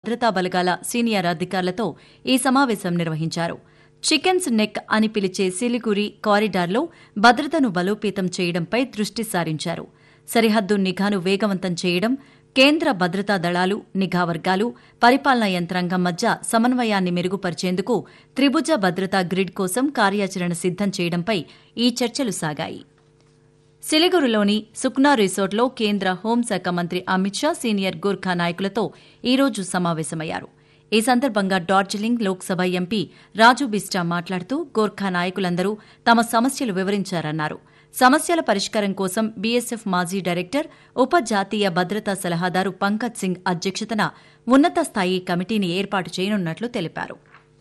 భద్రతా బలగాల సీనియర్ అధికారులతో ఈ సమావేశం నిర్వహించారు. చికెన్స్ నెక్ అని పిలిచే సిలిగురి కారిడార్లో భద్రతను బలోపేతం చేయడంపై దృష్టి సారించారు. సరిహద్దు నిఘాను వేగవంతం చేయడం, కేంద్ర భద్రతా దళాలు, నిఘా వర్గాలు, పరిపాలనా యంత్రాంగం మధ్య సమన్వయాన్ని మెరుగుపరిచేందుకు త్రిభుజ భద్రతా గ్రిడ్ కోసం కార్యాచరణ సిద్దం చేయడంపై ఈ చర్చలు సాగాయి. సిలిగురిలోని సుఖ్నా రిసార్ట్లో కేంద్ర హోంశాఖ మంత్రి అమిత్ షా సీనియర్ గూర్ఖా నాయకులతో ఈ రోజు సమావేశమయ్యారు. ఈ సందర్భంగా డార్జిలింగ్ లోక్సభ ఎంపీ రాజు బిస్టా మాట్లాడుతూ గోర్ఖా నాయకులందరూ తమ సమస్యలు వివరించారన్నారు. సమస్యల పరిష్కారం కోసం బీఎస్ఎఫ్ మాజీ డైరెక్టర్, ఉప జాతీయ భద్రతా సలహాదారు పంకజ్ సింగ్ అధ్యక్షతన ఉన్నత స్థాయి కమిటీని ఏర్పాటు చేయనున్నట్లు తెలిపారు.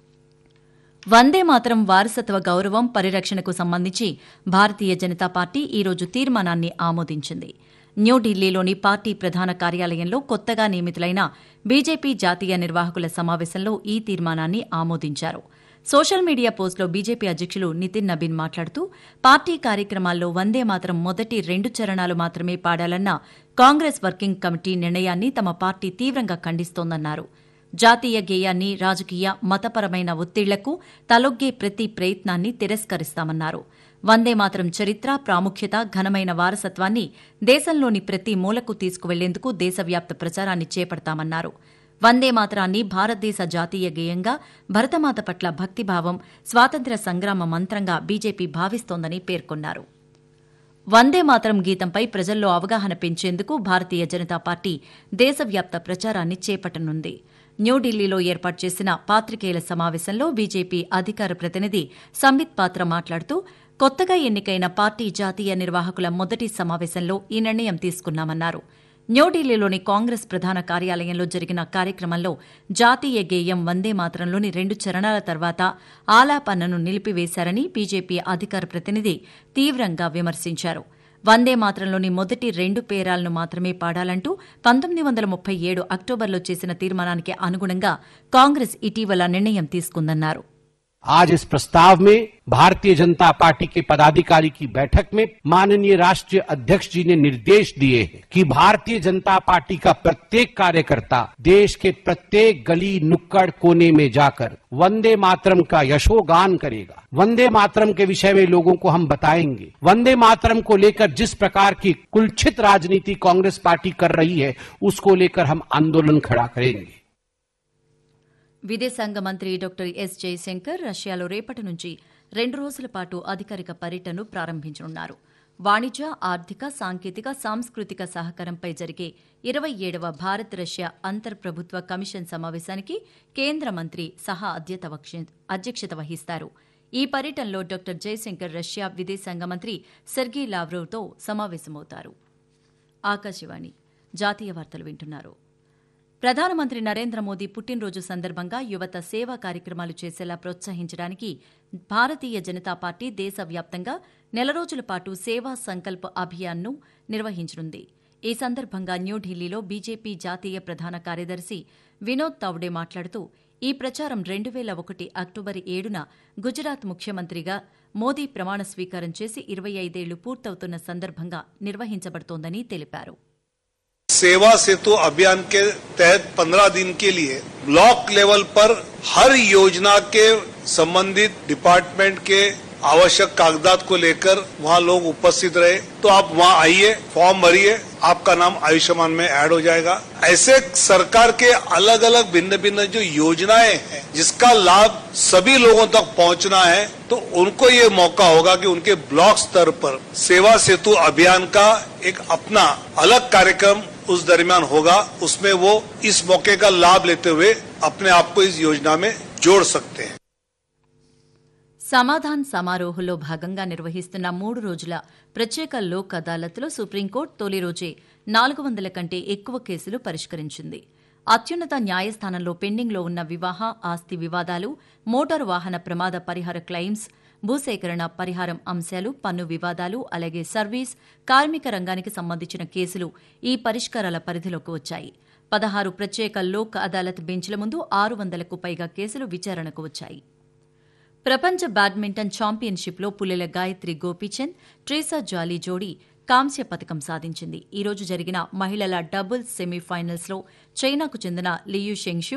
వందే మాతరం వారసత్వ గౌరవం పరిరక్షణకు సంబంధించి భారతీయ జనతా పార్టీ ఈ రోజు తీర్మానాన్ని ఆమోదించింది. న్యూఢిల్లీలోని పార్టీ ప్రధాన కార్యాలయంలో కొత్తగా నియమితులైన బీజేపీ జాతీయ నిర్వాహకుల సమావేశంలో ఈ తీర్మానాన్ని ఆమోదించారు. సోషల్ మీడియా పోస్టులో బీజేపీ అధ్యక్షులు నితిన్ నబీన్ మాట్లాడుతూ పార్టీ కార్యక్రమాల్లో వందే మాతరం మొదటి 2 చరణాలు మాత్రమే పాడాలన్న కాంగ్రెస్ వర్కింగ్ కమిటీ నిర్ణయాన్ని తమ పార్టీ తీవ్రంగా ఖండిస్తోందన్నారు. జాతీయ గేయాన్ని రాజకీయ, మతపరమైన ఒత్తిళ్లకు తలొగ్గే ప్రతి ప్రయత్నాన్ని తిరస్కరిస్తామన్నారు. వందే మాతరం చరిత్ర, ప్రాముఖ్యత, ఘనమైన వారసత్వాన్ని దేశంలోని ప్రతి మూలకు తీసుకువెళ్లేందుకు దేశవ్యాప్త ప్రచారాన్ని చేపడతామన్నారు. వందే మాతరాన్ని భారతదేశ జాతీయ గేయంగా, భరతమాత పట్ల భక్తిభావం, స్వాతంత్ర్య సంగ్రామ మంత్రంగా బీజేపీ భావిస్తోందని పేర్కొన్నారు. వందే మాతరం గీతంపై ప్రజల్లో అవగాహన పెంచేందుకు భారతీయ జనతా పార్టీ దేశవ్యాప్త ప్రచారాన్ని చేపట్టనుంది. న్యూఢిల్లీలో ఏర్పాటు చేసిన పాత్రికేయుల సమావేశంలో బీజేపీ అధికార ప్రతినిధి సంబిత్ పాత్ర మాట్లాడుతూ కొత్తగా ఎన్నికైన పార్టీ జాతీయ నిర్వాహకుల మొదటి సమావేశంలో ఈ నిర్ణయం తీసుకున్నామన్నారు. న్యూఢిల్లీలోని కాంగ్రెస్ ప్రధాన కార్యాలయంలో జరిగిన కార్యక్రమంలో జాతీయ గేయం వందే మాతరంలోని 2 చరణాల తర్వాత ఆలాపనను నిలిపివేశారని బీజేపీ అధికార ప్రతినిధి తీవ్రంగా విమర్శించారు. వందే మాతరంలోని మొదటి 2 పేరాలను మాత్రమే పాడాలంటూ 1937 అక్టోబర్లో చేసిన తీర్మానానికి అనుగుణంగా కాంగ్రెస్ ఇటీవల నిర్ణయం తీసుకుందన్నారు. आज इस प्रस्ताव में भारतीय जनता पार्टी के पदाधिकारी की बैठक में माननीय राष्ट्रीय अध्यक्ष जी ने निर्देश दिए हैं कि भारतीय जनता पार्टी का प्रत्येक कार्यकर्ता देश के प्रत्येक गली नुक्कड़ कोने में जाकर वंदे मातरम का यशोगान करेगा. वंदे मातरम के विषय में लोगों को हम बताएंगे. वंदे मातरम को लेकर जिस प्रकार की कुलछित राजनीति कांग्रेस पार्टी कर रही है उसको लेकर हम आंदोलन खड़ा करेंगे. విదేశాంగ మంత్రి డాక్టర్ ఎస్ జయశంకర్ రష్యాలో రేపటి నుంచి 2 రోజుల పాటు అధికారిక పర్యటనను ప్రారంభించనున్నారు. వాణిజ్య, ఆర్థిక, సాంకేతిక, సాంస్కృతిక సహకారంపై జరిగే 27వ భారత్ రష్యా అంతర్ప్రభుత్వ కమిషన్ సమావేశానికి కేంద్ర మంత్రి సహా అధ్యక్షత వహిస్తారు. ఈ పర్యటనలో డాక్టర్ జయశంకర్ రష్యా విదేశాంగ మంత్రి సెర్గీ లావ్రోవ్తో సమావేశమవుతారు. ఆకాశవాణి జాతీయ వార్తలు వింటున్నారు. ప్రధానమంత్రి నరేంద్ర మోదీ పుట్టినరోజు సందర్భంగా యువత సేవా కార్యక్రమాలు చేసేలా ప్రోత్సహించడానికి భారతీయ జనతా పార్టీ దేశవ్యాప్తంగా 4 రోజుల పాటు సేవా సంకల్ప్ అభియాన్ను నిర్వహించనుంది. ఈ సందర్భంగా న్యూఢిల్లీలో బీజేపీ జాతీయ ప్రధాన కార్యదర్శి వినోద్ తౌడే మాట్లాడుతూ ఈ ప్రచారం 2001 అక్టోబర్ 7న గుజరాత్ ముఖ్యమంత్రిగా మోదీ ప్రమాణ స్వీకారం చేసి 25 ఏళ్లు పూర్తవుతున్న సందర్భంగా నిర్వహించబడుతోందని తెలిపారు. सेवा सेतु अभियान के तहत 15 दिन के लिए ब्लॉक लेवल पर हर योजना के संबंधित डिपार्टमेंट के आवश्यक कागजात को लेकर वहाँ लोग उपस्थित रहे. तो आप वहाँ आइए, फॉर्म भरिए, आपका नाम आयुष्मान में ऐड हो जाएगा. ऐसे सरकार के अलग अलग भिन्न भिन्न जो योजनाएं हैं जिसका लाभ सभी लोगों तक पहुँचना है, तो उनको ये मौका होगा कि उनके ब्लॉक स्तर पर सेवा सेतु अभियान का एक अपना अलग कार्यक्रम उस दरमियान होगा. उसमें वो इस मौके का लाभ लेते हुए अपने आप को इस योजना में जोड़ सकते हैं. సమాధాన్ సమారోహంలో భాగంగా నిర్వహిస్తున్న 3 రోజుల ప్రత్యేక లోక్ అదాలత్లో సుప్రీంకోర్టు తొలి రోజే 400 కంటే ఎక్కువ కేసులు పరిష్కరించింది. అత్యున్నత న్యాయస్థానంలో పెండింగ్లో ఉన్న వివాహ, ఆస్తి వివాదాలు, మోటారు వాహన ప్రమాద పరిహార క్లెయిమ్స్, భూసేకరణ పరిహారం అంశాలు, పన్ను వివాదాలు, అలాగే సర్వీస్, కార్మిక రంగానికి సంబంధించిన కేసులు ఈ పరిష్కారాల పరిధిలోకి వచ్చాయి. 16 ప్రత్యేక లోక్ అదాలత్ బెంచ్ల ముందు 600కు పైగా కేసులు విచారణకు వచ్చాయి. ప్రపంచ బ్యాడ్మింటన్ ఛాంపియన్షిప్లో పుల్లెల గాయత్రి గోపీచంద్, ట్రేసా జాలీ జోడీ కాంస్య పతకం సాధించింది. ఈ రోజు జరిగిన మహిళల డబుల్స్ సెమీఫైనల్స్లో చైనాకు చెందిన లియు షెంగ్షు